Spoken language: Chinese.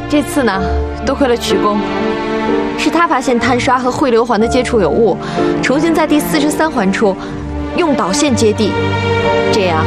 这次呢，多亏了曲公，是他发现碳刷和汇流环的接触有误，重新在第43环处用导线接地，这样